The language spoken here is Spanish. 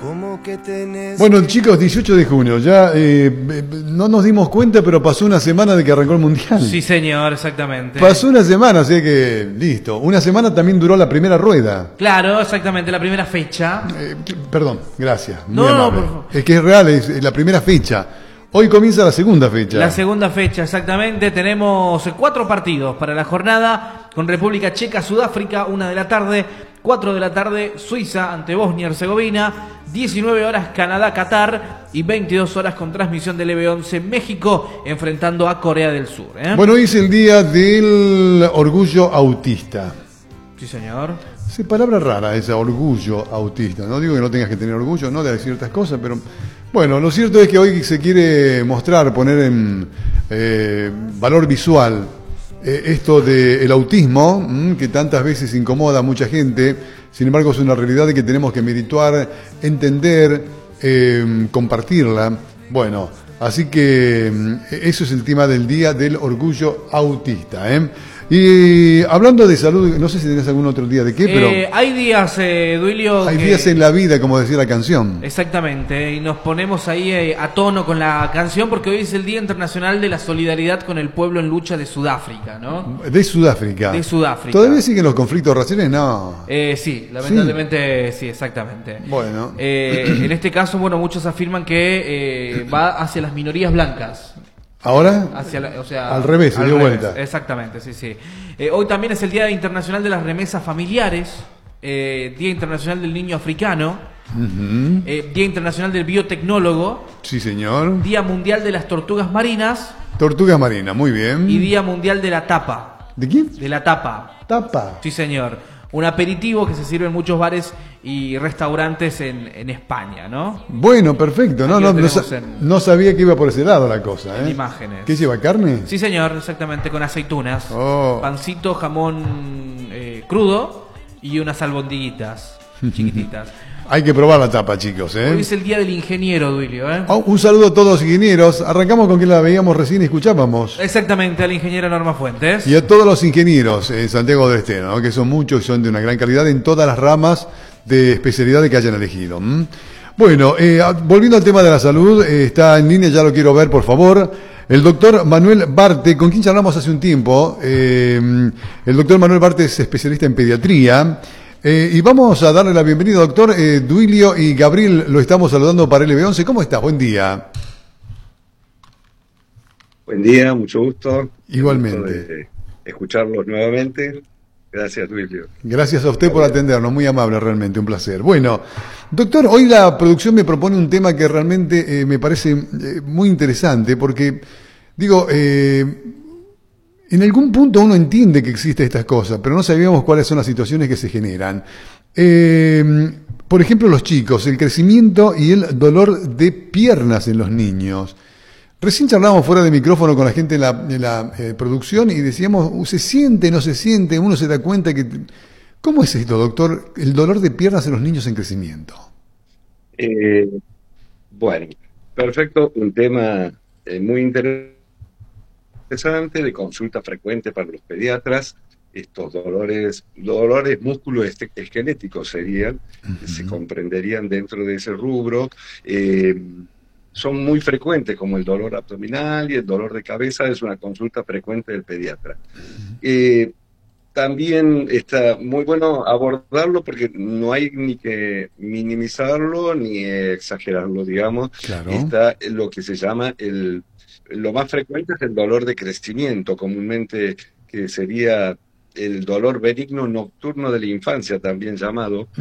Bueno, chicos, 18 de junio, ya no nos dimos cuenta, pero pasó una semana de que arrancó el Mundial. Sí, señor, exactamente. Pasó una semana, así que listo. Una semana también duró la primera rueda. Claro, exactamente, la primera fecha. Perdón, gracias. No, por favor. Es que es real, es la primera fecha. Hoy comienza la segunda fecha. La segunda fecha, exactamente. Tenemos 4 partidos para la jornada con República Checa, Sudáfrica, 1 de la tarde, 4 de la tarde, Suiza ante Bosnia y Herzegovina, 19 horas Canadá, Qatar y 22 horas con transmisión del EB11 México enfrentando a Corea del Sur. Bueno, hoy es el día del orgullo autista. Sí, señor. Sí, palabra rara esa, orgullo autista. No digo que no tengas que tener orgullo, no, de ciertas cosas, pero bueno, lo cierto es que hoy se quiere mostrar, poner en valor visual esto del autismo, que tantas veces incomoda a mucha gente. Sin embargo, es una realidad que tenemos que medituar, entender, compartirla. Bueno, así que eso es el tema del día del orgullo autista, Y hablando de salud, no sé si tenés algún otro día de qué, pero hay días, Duilio, hay días en la vida, como decía la canción. Exactamente, y nos ponemos ahí a tono con la canción porque hoy es el Día Internacional de la Solidaridad con el Pueblo en Lucha de Sudáfrica, ¿no? De Sudáfrica. De Sudáfrica. ¿Todavía siguen los conflictos raciales? No. Sí, lamentablemente sí, exactamente. Bueno. En este caso, bueno, muchos afirman que va hacia las minorías blancas. ¿Ahora? Al revés, se dio vuelta. Exactamente, sí. Hoy también es el Día Internacional de las Remesas Familiares, Día Internacional del Niño Africano, Día Internacional del Biotecnólogo. Sí, señor. Día Mundial de las Tortugas Marinas. Tortugas marinas, muy bien. Y Día Mundial de la Tapa. ¿De quién? De la tapa. ¿Tapa? Sí, señor. Un aperitivo que se sirve en muchos bares y restaurantes en España, ¿no? Bueno, perfecto. No sabía que iba por ese lado la cosa. En imágenes. ¿Qué lleva, carne? Sí, señor, exactamente, con aceitunas. Oh. Pancito, jamón crudo y unas albondiguitas chiquititas. Hay que probar la tapa, chicos. Hoy es el Día del Ingeniero, Duilio. Un saludo a todos los ingenieros. Arrancamos con quien la veíamos recién y escuchábamos. Exactamente, al ingeniero Norma Fuentes. Y a todos los ingenieros en Santiago del Estero, ¿no? Que son muchos y son de una gran calidad en todas las ramas de especialidades que hayan elegido. Bueno, volviendo al tema de la salud, está en línea, ya lo quiero ver, por favor. El doctor Manuel Barte, con quien charlamos hace un tiempo. El doctor Manuel Barte es especialista en pediatría. Y vamos a darle la bienvenida, doctor. Duilio y Gabriel lo estamos saludando para el EB11. ¿Cómo estás? Buen día. Buen día, mucho gusto. Igualmente. Gusto de escucharlos nuevamente. Gracias, Duilio. Gracias a usted por atendernos, muy amable, realmente, un placer. Bueno, doctor, hoy la producción me propone un tema que realmente me parece muy interesante, porque, digo, en algún punto uno entiende que existen estas cosas, pero no sabíamos cuáles son las situaciones que se generan. Por ejemplo, los chicos, el crecimiento y el dolor de piernas en los niños. Recién charlábamos fuera de micrófono con la gente de la producción y decíamos, ¿se siente, no se siente? Uno se da cuenta que... ¿Cómo es esto, doctor? El dolor de piernas en los niños en crecimiento. Bueno, perfecto. Un tema muy interesante, de consulta frecuente para los pediatras. Estos dolores musculoesqueléticos serían, se comprenderían dentro de ese rubro. Son muy frecuentes, como el dolor abdominal y el dolor de cabeza, es una consulta frecuente del pediatra. También está muy bueno abordarlo porque no hay ni que minimizarlo ni exagerarlo, digamos. Claro. Está lo que se llama lo más frecuente es el dolor de crecimiento, comúnmente que sería el dolor benigno nocturno de la infancia, también llamado,